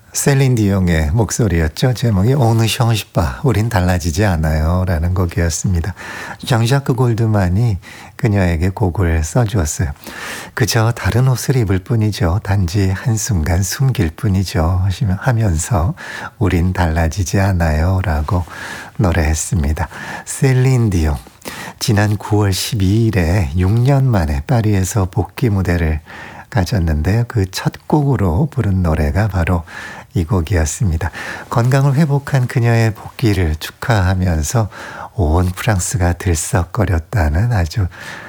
셀린 디옹의 목소리였죠. 제목이 On ne change pas, 우린 달라지지 않아요 라는 곡이었습니다. 장자크 골드만이 그녀에게 곡을 써주었어요. 그저 다른 옷을 입을 뿐이죠. 단지 한순간 숨길 뿐이죠 하면서 우린 달라지지 않아요 라고 노래했습니다. 셀린 디옹, 지난 9월 12일에 6년 만에 파리에서 복귀 무대를 가졌는데요. 그 첫 곡으로 부른 노래가 바로 이 곡이었습니다. 건강을 회복한 그녀의 복귀를 축하하면서 온 프랑스가 들썩거렸다는 아주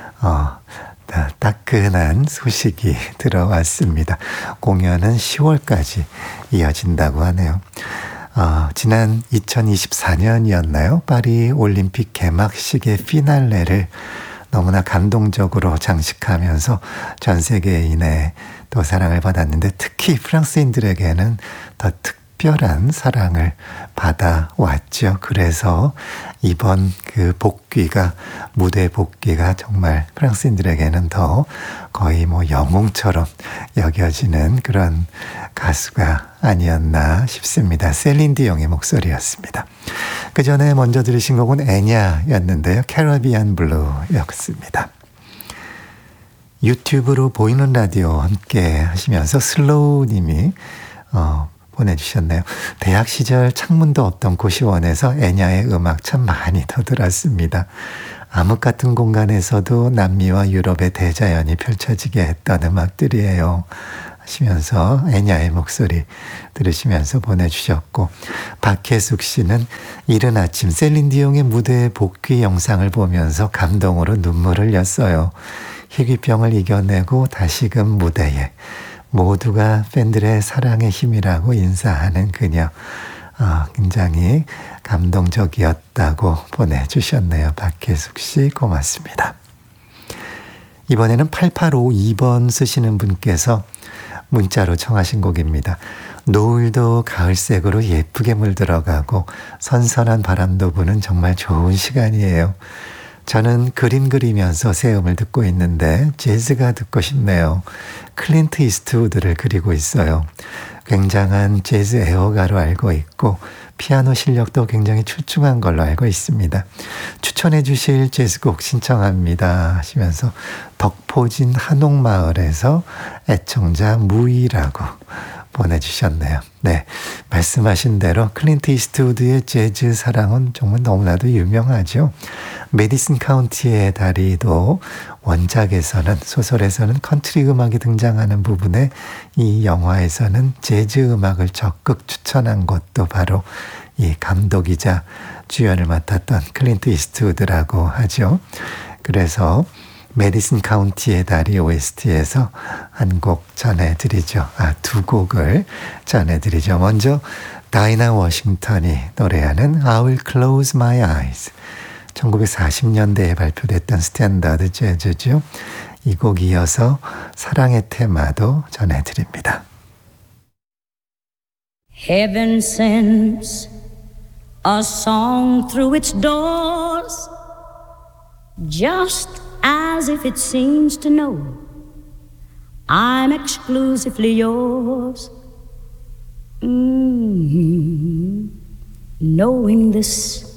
따끈한 소식이 들어왔습니다. 공연은 10월까지 이어진다고 하네요. 지난 2024년이었나요? 파리 올림픽 개막식의 피날레를 너무나 감동적으로 장식하면서 전 세계인의 또 사랑을 받았는데 특히 프랑스인들에게는 더 특별한 사랑을 받아왔죠. 그래서 이번 그 복귀가, 무대 복귀가 정말 프랑스인들에게는 더 거의 영웅처럼 여겨지는 그런 가수가 아니었나 싶습니다. 셀린 디옹의 목소리였습니다. 그 전에 먼저 들으신 곡은 애냐였는데요. 캐러비안 블루였습니다. 유튜브로 보이는 라디오 함께 하시면서 슬로우님이 보내주셨네요. 대학 시절 창문도 없던 고시원에서 애냐의 음악 참 많이 들었습니다. 암흑 같은 공간에서도 남미와 유럽의 대자연이 펼쳐지게 했던 음악들이에요 하시면서 애냐의 목소리 들으시면서 보내주셨고, 박혜숙 씨는 이른 아침 셀린 디옹의 무대 복귀 영상을 보면서 감동으로 눈물을 흘렸어요. 희귀병을 이겨내고 다시금 무대에, 모두가 팬들의 사랑의 힘이라고 인사하는 그녀, 굉장히 감동적이었다고 보내주셨네요. 박혜숙 씨 고맙습니다. 이번에는 8852번 쓰시는 분께서 문자로 청하신 곡입니다. 노을도 가을색으로 예쁘게 물들어가고 선선한 바람도 부는 정말 좋은 시간이에요. 저는 그림 그리면서 새음을 듣고 있는데 재즈가 듣고 싶네요. 클린트 이스트우드를 그리고 있어요. 굉장한 재즈 애호가로 알고 있고 피아노 실력도 굉장히 출중한 걸로 알고 있습니다. 추천해 주실 재즈곡 신청합니다 하시면서 덕포진 한옥마을에서 애청자 무이라고 보내주셨네요. 네, 말씀하신 대로 클린트 이스트우드의 재즈 사랑은 정말 너무나도 유명하죠. 메디슨 카운티의 다리도 원작에서는, 소설에서는 컨트리 음악이 등장하는 부분에 이 영화에서는 재즈 음악을 적극 추천한 것도 바로 이 감독이자 주연을 맡았던 클린트 이스트우드라고 하죠. 그래서 메디슨 카운티의 다리 OST에서 한 곡 전해드리죠. 두 곡을 전해드리죠. 먼저 다이나 워싱턴이 노래하는 I will close my eyes. 1940년대에 발표됐던 스탠다드 재즈죠. 이 곡 이어서 사랑의 테마도 전해드립니다. Heaven sends a song through its doors, just as if it seems to know I'm exclusively yours. Knowing this,